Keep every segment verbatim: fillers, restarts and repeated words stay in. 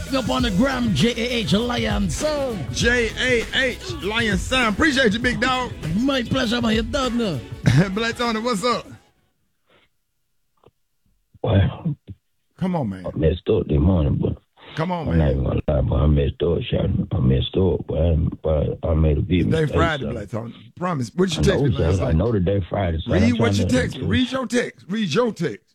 Look up on the gram, J A H Lion Sound. J A H Lion Sound. Appreciate you, big dog. My pleasure, man. You don't know. Black Tony, what's up? Well, come on, man. I messed up this morning, but come on, I'm man. not even gonna lie, but I messed up, Shotty. I messed up, but I, but I made a big Today mistake. Friday, so. Black Tony. Promise. What you I text know, me last so, I night? know today Friday. So Read I'm what trying you to- text me. Read your text. Read your text.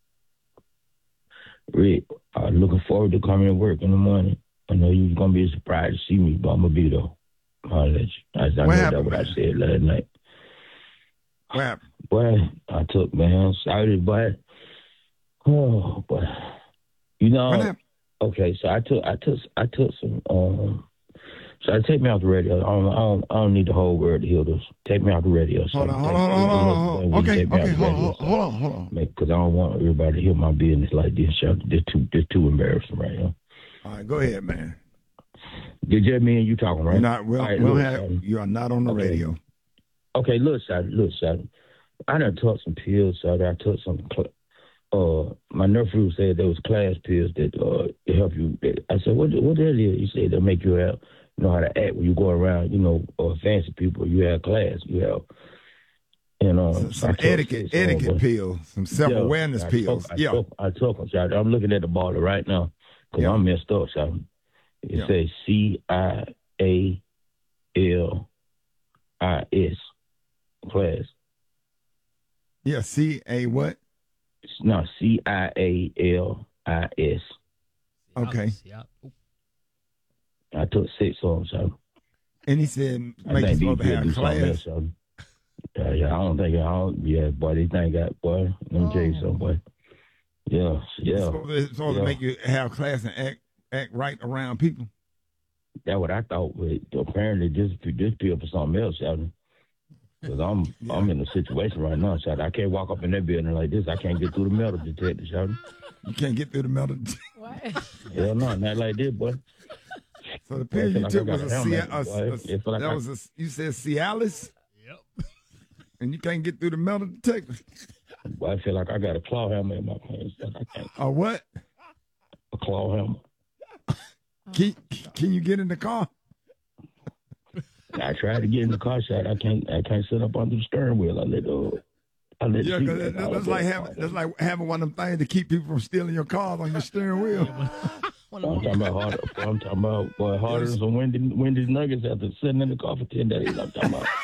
Rick, I'm looking forward to coming to work in the morning. I know you're gonna be surprised to see me, but I'm gonna be there. I'll let you. I, I know happened, that's what man? I said last night. What happened? Boy, I took man, sorry, but oh, boy, you know. What happened? Okay, so I took, I took, I took some. Um, so I take me off the radio. I don't, I don't, I don't need the whole word to hear this. Take me off the radio. So Hold on, hold take- on, hold on, hold on, hold on. Okay, take me off okay, the hold on, radio, hold on, hold on, hold on. Because I don't want everybody to hear my business like this. So this too, this too embarrassing right now. All right, go ahead, man. Did just me and you talking, right? You're not, well, All right, we'll look, have, um, you are not on the okay. radio. Okay, look, Shotty, look, Shotty. I done took some pills, Shotty. I took some. Cl- uh, my nephew said there was class pills that uh to help you. I said, what? What that is? He said they make you have know how to act when you go around. You know, uh, fancy people. You have class. You have. You know, Some, I some took etiquette, six of etiquette them. pills, some self-awareness Yeah, I pills. Took, I yeah. took, I took them, Shotty. I'm looking at the bottle right now because Yeah. I'm messed up, Shotty. It Yeah. says C I A L I S class. Yeah, C A what? No, C I A L I S. Okay. I took six of them, so And he said, I make you think supposed to these have do something class. else. So, yeah, yeah, I don't think I don't. Yeah, boy, these things got boy. Let me tell you something, boy. Yeah, It's yeah. supposed, to, it's supposed yeah. to make you have class and act act right around people. That's what I thought. But apparently, this this pill for something else, Shouting. Because I'm Yeah. I'm in a situation right now, Shouting. I can't walk up in that building like this. I can't get through the metal detector, Shouting. You can't get through the metal. What? Hell no, not like this, boy. So the Boy, I pill feel you like took I was got a, a Cia- helmet, a, boy. a- It feel like that I- was a, you said Cialis, Yep. and you can't get through the metal detector. Boy, I feel like I got a claw hammer in my pants. I can't. Or what? A claw hammer. Can, can you get in the car? I tried to get in the car, shot. I can't. I can't sit up under the steering wheel. I let. Uh, I let. Yeah, the because seat back that's out. like having that's like having one of them things to keep people from stealing your cars on your steering wheel. I'm talking about harder. I'm talking about boy harder than some Wendy's, Wendy's nuggets after sitting in the car for ten days. I'm talking about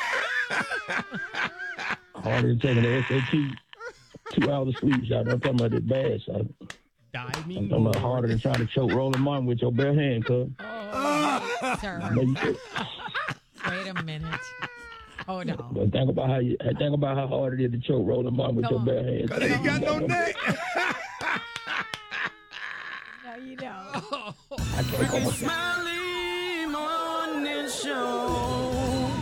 harder than taking the S A T. Two hours of sleep, shot. I'm talking about this bad, shot. I'm talking about harder than trying to choke Rolling Martin with your bare hand, cuz. Oh, sir. Maybe you- Wait a minute. Oh, no. But think about how you think about how hard it is to choke Rolling Martin with Come your on. bare hand. Cause he ain't got no neck. No, you don't. I can't come up- Smiley Morning Show.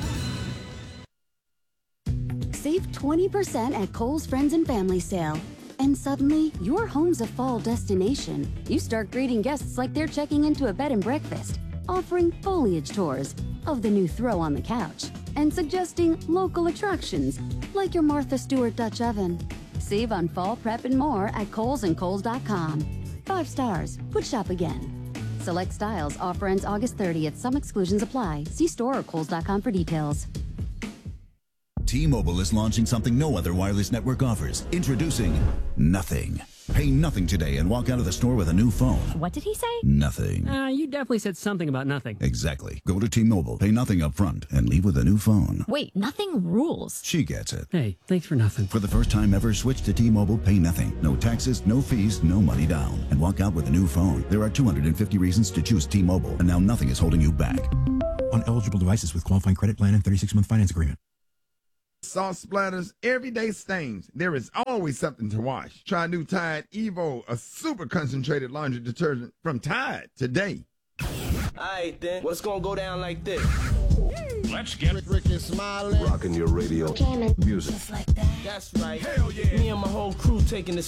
Save twenty percent at Kohl's Friends and Family Sale. And suddenly, your home's a fall destination. You start greeting guests like they're checking into a bed and breakfast, offering foliage tours of the new throw on the couch, and suggesting local attractions like your Martha Stewart Dutch oven. Save on fall prep and more at Kohl's and Kohl's dot com. Five stars. Would shop again. Select styles. Offer ends August thirtieth. Some exclusions apply. See store or Kohl's dot com for details. T-Mobile is launching something no other wireless network offers. Introducing Nothing. Pay nothing today and walk out of the store with a new phone. What did he say? Nothing. Uh, you definitely said something about nothing. Exactly. Go to T-Mobile, pay nothing up front, and leave with a new phone. Wait, nothing rules. She gets it. Hey, thanks for nothing. For the first time ever, switch to T-Mobile, pay nothing. No taxes, no fees, no money down. And walk out with a new phone. There are two hundred fifty reasons to choose T-Mobile, and now nothing is holding you back. On eligible devices with qualifying credit plan and thirty-six month finance agreement. Salt splatters, everyday stains. There is always something to wash. Try new Tide Evo, a super concentrated laundry detergent from Tide today. Alright then, what's gonna go down like this? Let's get Ricky Smiley. Rocking your radio. Jamming. Music. That's right. Hell yeah. Me and my whole crew taking this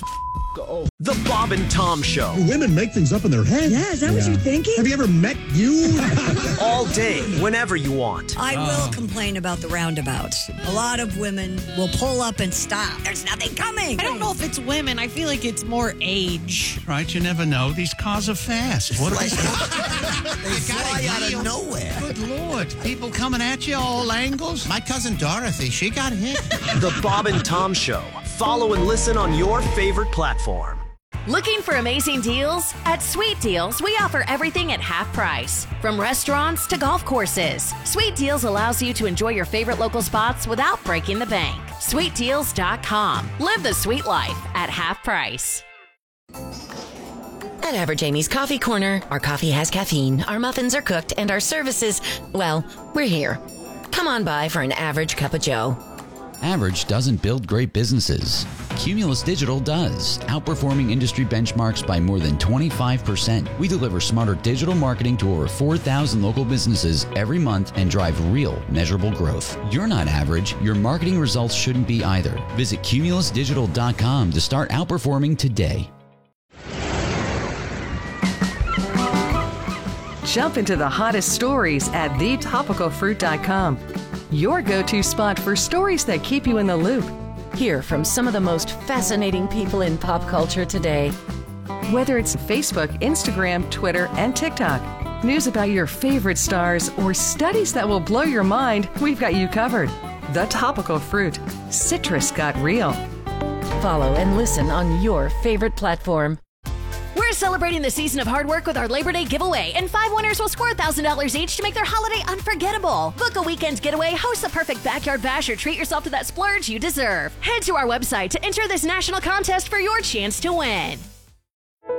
Oh. The Bob and Tom Show. Women make things up in their head. Yeah, is that yeah. what you're thinking? Have you ever met you? All day, whenever you want. I will uh. complain about the roundabouts. A lot of women will pull up and stop. There's nothing coming. I don't know if it's women. I feel like it's more age. Right, you never know. These cars are fast. What are they? They fly out of nowhere. Good Lord. People coming at you all angles. My cousin Dorothy, she got hit. The Bob and Tom Show. Follow and listen on your favorite platform. Looking for amazing deals? At Sweet Deals, we offer everything at half price. From restaurants to golf courses, Sweet Deals allows you to enjoy your favorite local spots without breaking the bank. sweet deals dot com. Live the sweet life at half price. At Average Amy's Coffee Corner, our coffee has caffeine, our muffins are cooked, and our services, well, we're here. Come on by for an average cup of joe. Average doesn't build great businesses. Cumulus Digital does, outperforming industry benchmarks by more than twenty-five percent. We deliver smarter digital marketing to over four thousand local businesses every month and drive real, measurable growth. You're not average. Your marketing results shouldn't be either. Visit cumulus digital dot com to start outperforming today. Jump into the hottest stories at the topical fruit dot com. Your go-to spot for stories that keep you in the loop. Hear from some of the most fascinating people in pop culture today. Whether it's Facebook, Instagram, Twitter, and TikTok, news about your favorite stars, or studies that will blow your mind, we've got you covered. The Topical Fruit. Citrus got real. Follow and listen on your favorite platform. We're celebrating the season of hard work with our Labor Day giveaway, and five winners will score one thousand dollars each to make their holiday unforgettable. Book a weekend getaway, host the perfect backyard bash, or treat yourself to that splurge you deserve. Head to our website to enter this national contest for your chance to win.